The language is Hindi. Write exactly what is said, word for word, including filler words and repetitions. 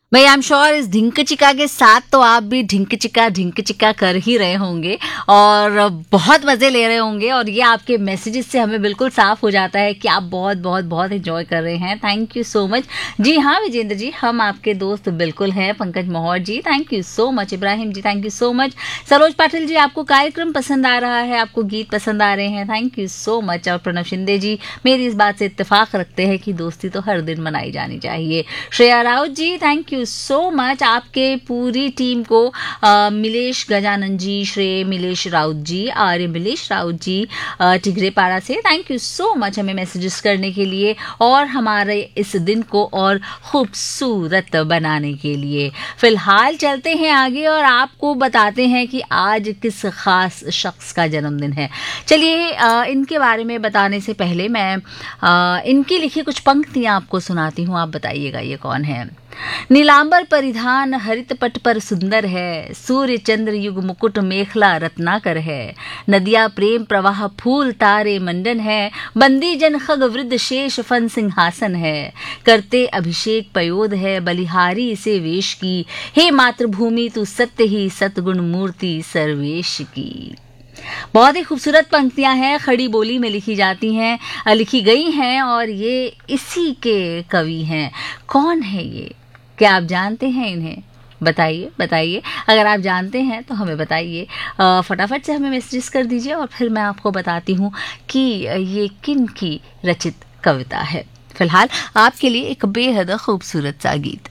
भाई आई एम श्योर इस ढिंक चिका के साथ तो आप भी ढिंक चिका ढिंक चिका कर ही रहे होंगे और बहुत मजे ले रहे होंगे। और ये आपके मैसेजेस से हमें बिल्कुल साफ हो जाता है कि आप बहुत बहुत बहुत एंजॉय कर रहे हैं। Thank you so much. जी हाँ विजेंद्र जी, हम आपके दोस्त बिल्कुल हैं। पंकज मोहर जी thank you so much. Ibrahim ji thank you so much. Saroj Patil ji, आपको कार्यक्रम पसंद आ रहा है, आपको गीत पसंद आ रहे हैं, थैंक यू सो मच। और प्रणव शिंदे जी मेरी इस बात से इत्तेफाक रखते हैं कि दोस्ती तो हर दिन मनाई जानी चाहिए। श्रेया राउत जी थैंक यू सो मच। आपके पूरी टीम को आ, मिलेश गजानन जी, श्रेय मिलेश राउत जी, आर्य मिलेश राउत जी टिगरेपाड़ा से थैंक यू सो मच हमें मैसेजेस करने के लिए और हमारे इस दिन को और खूबसूरत बनाने के लिए। फिलहाल चलते हैं आगे और आपको बताते हैं कि आज किस खास शख्स का जन्मदिन है। चलिए इनके बारे में बताने से पहले मैं आ, इनकी लिखी कुछ पंक्तियां आपको सुनाती हूँ, आप बताइएगा ये कौन है। नीलांबर परिधान हरित पट पर सुंदर है, सूर्य चंद्र युग मुकुट मेखला रत्नाकर है, नदिया प्रेम प्रवाह फूल तारे मंडन है, बंदी जन खग वृद्ध शेष फन सिंहासन है, करते अभिषेक पयोद है बलिहारी से वेश की, हे मातृभूमि तू सत्य ही सतगुण मूर्ति सर्वेश की। बहुत ही खूबसूरत पंक्तियां हैं, खड़ी बोली में लिखी जाती हैं, लिखी गई हैं और ये इसी के कवि हैं। कौन है ये? क्या आप जानते हैं इन्हें? बताइए बताइए। अगर आप जानते हैं तो हमें बताइए, फटाफट से हमें मैसेज कर दीजिए और फिर मैं आपको बताती हूँ कि ये किन की रचित कविता है। फिलहाल आपके लिए एक बेहद खूबसूरत सा गीत।